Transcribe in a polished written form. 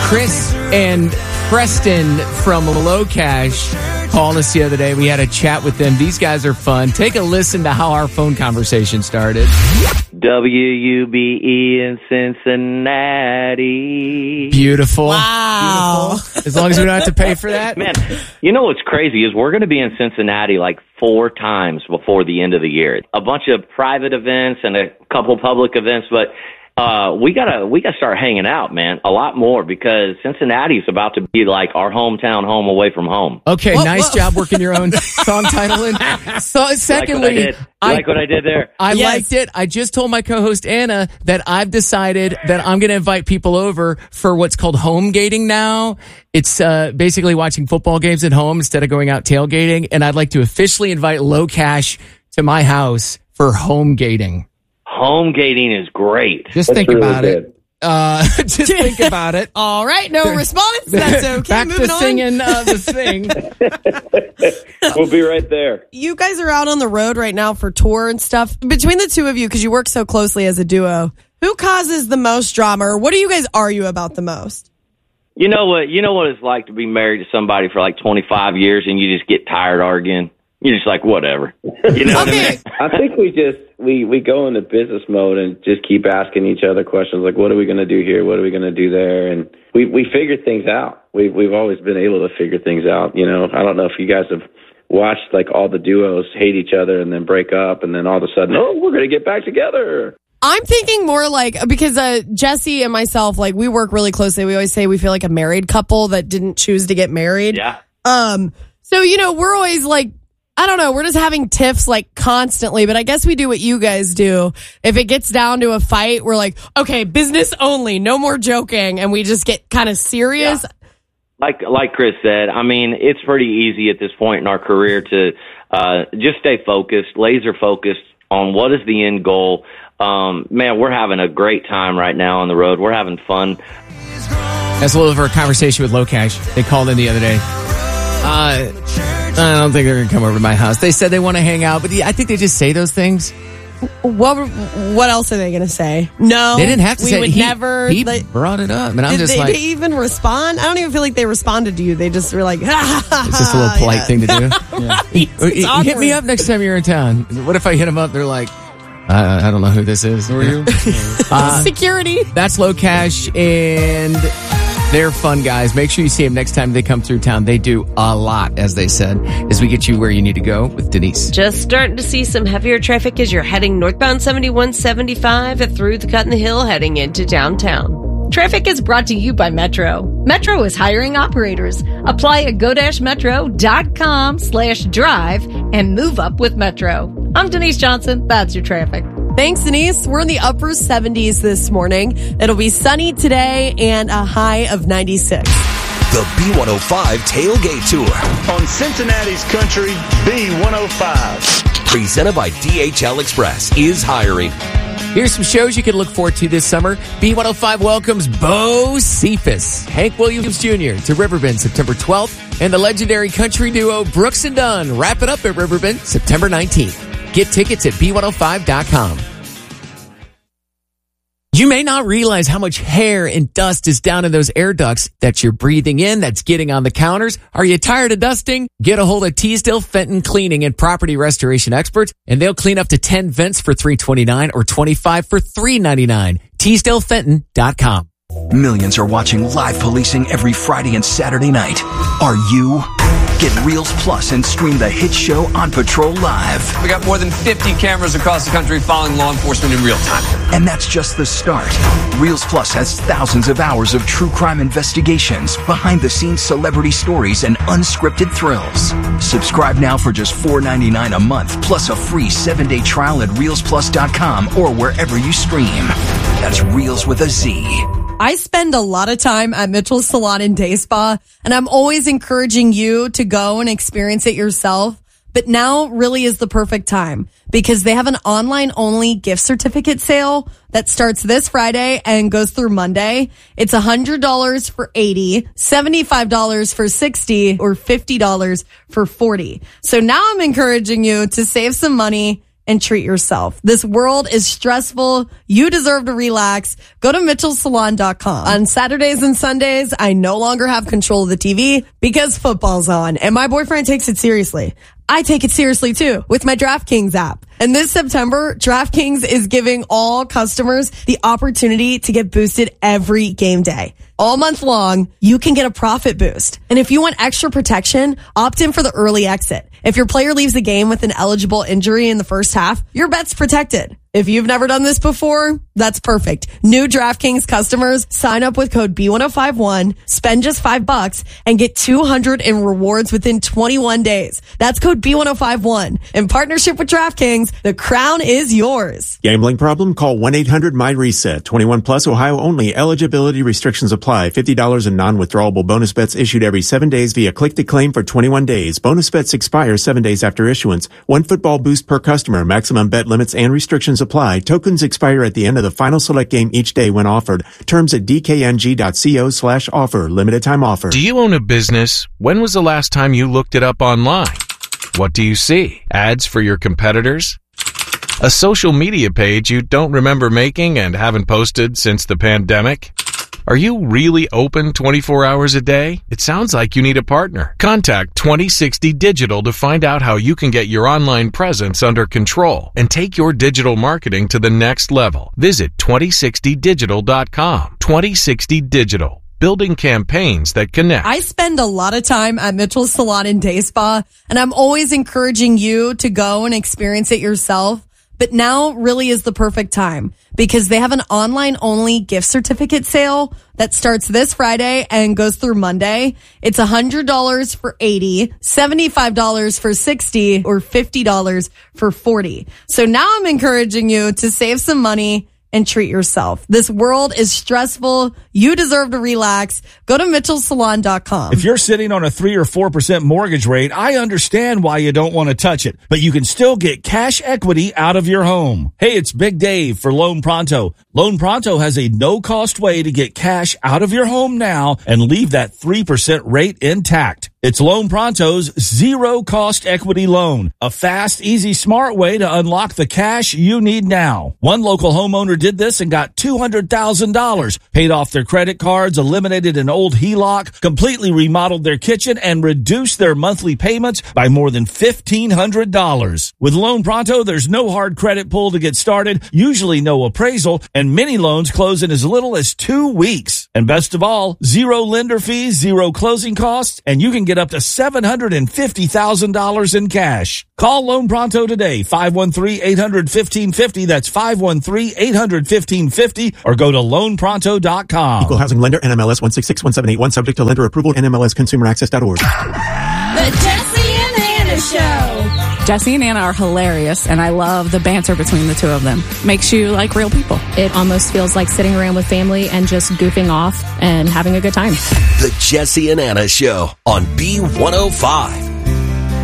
Chris and Preston from Low Cash called us the other day. We had a chat with them. These guys are fun. Take a listen to how our phone conversation started. WUBE in Cincinnati. Beautiful. Wow. Beautiful. As long as we don't have to pay for that. Man, you know what's crazy is we're going to be in Cincinnati like 4 times before the end of the year. A bunch of private events and a couple public events, but we gotta start hanging out, man, a lot more, because Cincinnati's about to be like our hometown home away from home. Okay, nice job working your own song title in. So, secondly, like what I did there. I liked it. I just told my co-host Anna that I've decided that I'm going to invite people over for what's called home gating now. It's basically watching football games at home instead of going out tailgating, and I'd like to officially invite Low Cash to my house for home gating. Home gating is great. Just think about it. Just think about it. All right, no response. That's okay. Back Moving to on. singing the thing. We'll be right there. You guys are out on the road right now for tour and stuff. Between the two of you, because you work so closely as a duo, who causes the most drama, or what do you guys argue about the most? You know what it's like to be married to somebody for like 25 years and you just get tired arguing. You're just like, whatever. You know what I mean? I think we go into business mode and just keep asking each other questions like, what are we going to do here? What are we going to do there? And we figure things out. We've always been able to figure things out. You know, I don't know if you guys have watched like all the duos hate each other and then break up and then all of a sudden, we're going to get back together. I'm thinking more like, because Jesse and myself, like, we work really closely. We always say we feel like a married couple that didn't choose to get married. Yeah. So, you know, we're always like, I don't know, we're just having tiffs like constantly, but I guess we do what you guys do. If it gets down to a fight, we're like, okay, business only, no more joking, and we just get kind of serious. Yeah. Like Chris said, I mean, it's pretty easy at this point in our career to just stay focused, laser focused on what is the end goal. Man, we're having a great time right now on the road. We're having fun. That's a little of our conversation with Low Cash. They called in the other day. I don't think they're going to come over to my house. They said they want to hang out, but I think they just say those things. What else are they going to say? No. They didn't have to say it. We would never. He brought it up, and I'm just did like... they even respond? I don't even feel like they responded to you. They just were like, it's just a little polite thing to do. Yeah. Hit me up next time you're in town. What if I hit them up? They're like, I don't know who this is. Who are you? Security. That's Low Cash, and they're fun guys. Make sure you see them next time they come through town. They do a lot, as they said, as we get you where you need to go with Denise. Just starting to see some heavier traffic as you're heading northbound 7175 through the Cut in the Hill heading into downtown. Traffic is brought to you by Metro. Metro is hiring operators. Apply at go-metro.com/drive and move up with Metro. I'm Denise Johnson. That's your traffic. Thanks, Denise. We're in the upper 70s this morning. It'll be sunny today and a high of 96. The B105 Tailgate Tour. On Cincinnati's country, B105. Presented by DHL Express is hiring. Here's some shows you can look forward to this summer. B105 welcomes Bo Cephas, Hank Williams Jr. to Riverbend September 12th, and the legendary country duo Brooks and Dunn wrap it up at Riverbend September 19th. Get tickets at B105.com. You may not realize how much hair and dust is down in those air ducts that you're breathing in, that's getting on the counters. Are you tired of dusting? Get a hold of Teasdale Fenton Cleaning and Property Restoration Experts, and they'll clean up to 10 vents for $329 or 25 for $399. TeasdaleFenton.com. Millions are watching live policing every Friday and Saturday night. Are you? Get Reels Plus and stream the hit show On Patrol Live. We got more than 50 cameras across the country following law enforcement in real time. And that's just the start. Reels Plus has thousands of hours of true crime investigations, behind-the-scenes celebrity stories, and unscripted thrills. Subscribe now for just $4.99 a month, plus a free 7-day trial at ReelsPlus.com or wherever you stream. That's Reels with a Z. I spend a lot of time at Mitchell's Salon and Day Spa, and I'm always encouraging you to go and experience it yourself. But now really is the perfect time because they have an online-only gift certificate sale that starts this Friday and goes through Monday. It's $100 for $80, $75 for $60, or $50 for $40. So now I'm encouraging you to save some money and treat yourself. This world is stressful. You deserve to relax. Go to MitchellSalon.com. On Saturdays and Sundays, I no longer have control of the TV because football's on, and my boyfriend takes it seriously. I take it seriously too with my DraftKings app. And this September, DraftKings is giving all customers the opportunity to get boosted every game day. All month long, you can get a profit boost. And if you want extra protection, opt in for the early exit. If your player leaves the game with an eligible injury in the first half, your bet's protected. If you've never done this before, that's perfect. New DraftKings customers sign up with code B1051, spend just $5 and get $200 in rewards within 21 days. That's code B1051. In partnership with DraftKings, the crown is yours. Gambling problem? Call 1-800-MY-RESET. 21 plus, Ohio only. Eligibility restrictions apply. $50 in non-withdrawable bonus bets issued every 7 days via click to claim for 21 days. Bonus bets expire 7 days after issuance. One football boost per customer. Maximum bet limits and restrictions apply. Tokens expire at the end of the final select game each day when offered. Terms at dkng.co/offer. Limited time offer. Do you own a business? When was the last time you looked it up online? What do you see? Ads for your competitors? A social media page you don't remember making and haven't posted since the pandemic? Are you really open 24 hours a day? It sounds like you need a partner. Contact 2060 Digital to find out how you can get your online presence under control and take your digital marketing to the next level. Visit 2060digital.com. 2060 Digital. Building campaigns that connect. I spend a lot of time at Mitchell's Salon and Day Spa, and I'm always encouraging you to go and experience it yourself. But now really is the perfect time because they have an online-only gift certificate sale that starts this Friday and goes through Monday. It's $100 for $80, $75 for $60, or $50 for $40. So now I'm encouraging you to save some money and treat yourself. This world is stressful. You deserve to relax. Go to MitchellSalon.com. If you're sitting on a 3 or 4% mortgage rate, I understand why you don't want to touch it, but you can still get cash equity out of your home. Hey, it's Big Dave for Loan Pronto. Loan Pronto has a no-cost way to get cash out of your home now and leave that 3% rate intact. It's Loan Pronto's zero-cost equity loan, a fast, easy, smart way to unlock the cash you need now. One local homeowner did this and got $200,000, paid off their credit cards, eliminated an old HELOC, completely remodeled their kitchen, and reduced their monthly payments by more than $1,500. With Loan Pronto, there's no hard credit pull to get started, usually no appraisal, and many loans close in as little as 2 weeks. And best of all, zero lender fees, zero closing costs, and you can get up to $750,000 in cash. Call Loan Pronto today, 513-800-1550. That's 513-800-1550, or go to loanpronto.com. Equal Housing Lender, NMLS 1661781, subject to lender approval, NMLSconsumeraccess.org. The Jesse and Anna Show. Jesse and Anna are hilarious, and I love the banter between the two of them. Makes you like real people. It almost feels like sitting around with family and just goofing off and having a good time. The Jesse and Anna Show on B105.